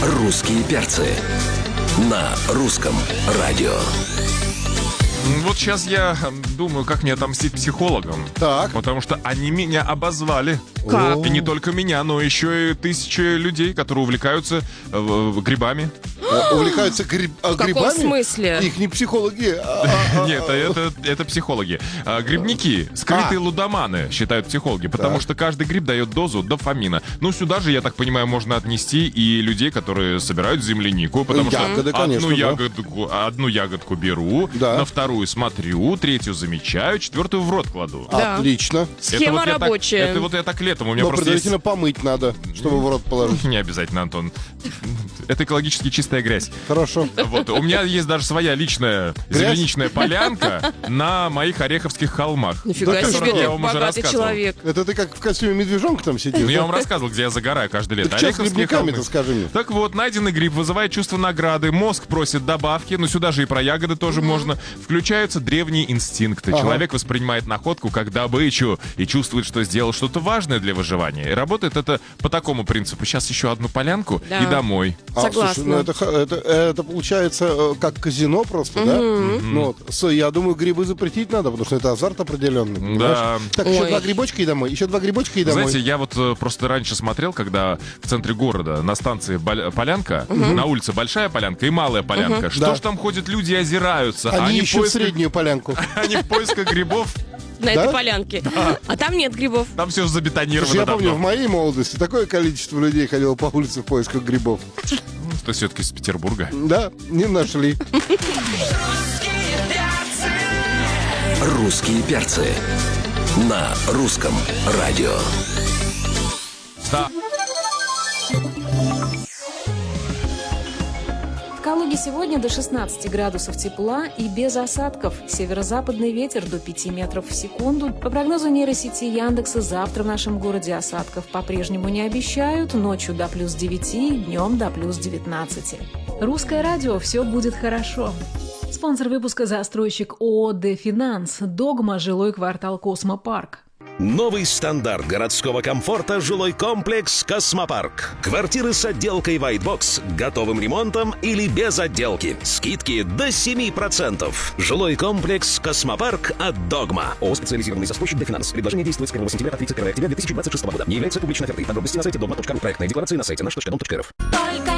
«Русские перцы» на русском радио. Вот сейчас я думаю, как мне отомстить психологам. Так. Потому что они меня обозвали. Как? И не только меня, но еще и тысячи людей, которые увлекаются грибами. Увлекаются В грибами? каком смысле? Их не психологи. Нет, это психологи. Грибники, скрытые лудоманы, считают психологи, потому что каждый гриб дает дозу дофамина. Ну, сюда же, я так понимаю, можно отнести и людей, которые собирают землянику, потому Ягоды, что конечно, одну ягодку беру, Да. на вторую смотрю, третью замечаю, четвертую в рот кладу. Да. Отлично. Схема рабочая. Это вот я так летом, у меня Но просто предварительно есть... помыть надо, чтобы в рот положить. Не обязательно, Антон. Это экологически чистая грязь. Хорошо. Вот, у меня есть даже своя личная Грязь? земляничная полянка на моих Ореховских холмах. Нифига Да ты себе, что? ты Я вам уже богатый рассказывал. человек. Это ты как в костюме медвежонка там сидишь? Ну, я да? вам рассказывал, где я загораю каждое лето. Так что с Ореховские грибниками-то, холмы. скажи мне? Так вот, найденный гриб вызывает чувство награды, мозг просит добавки, но сюда же и про ягоды тоже можно. Включаются древние инстинкты. Ага. Человек воспринимает находку как добычу и чувствует, что сделал что-то важное для выживания. И работает это по такому принципу. Сейчас еще одну полянку Да. и домой. Согласна. Слушай, ну это получается как казино просто, да? Ну, вот. Я думаю, грибы запретить надо, потому что это азарт определенный. понимаешь? Да. Так, еще Ой. 2 грибочка и домой. Еще 2 грибочка и домой. Знаете, я вот просто раньше смотрел, когда в центре города на станции Полянка, на улице Большая Полянка и Малая Полянка. Что Да. ж там ходят люди и озираются? Они в ищут поисках- среднюю полянку. Они в поисках грибов. На Да? этой полянке. А там нет грибов. Там все забетонировано Слушай, я помню, в давно. моей молодости такое количество людей ходило по улице в поисках грибов. Что все-таки из Петербурга. Да, не нашли. «Русские перцы» на русском радио. Да. В Калуге сегодня до 16 градусов тепла и без осадков. Северо-западный ветер до 5 метров в секунду. По прогнозу нейросети Яндекса, завтра в нашем городе осадков по-прежнему не обещают. Ночью до плюс 9, днем до плюс 19. Русское радио «Все будет хорошо». Спонсор выпуска — застройщик ООО «Дефинанс». «Догма», жилой квартал «Космопарк». Новый стандарт городского комфорта — жилой комплекс «Космопарк». Квартиры с отделкой White Box, готовым ремонтом или без отделки. Скидки до 7%. Жилой комплекс «Космопарк» от «Догма». ООО «Специализированный застройщик Дефинанс». Предложение действует с 1 сентября по 31 октября 2026 года. Не является публичной офертой. Подробности на сайте dogma.ru. Проектная декларация на сайте наш.дом.рф.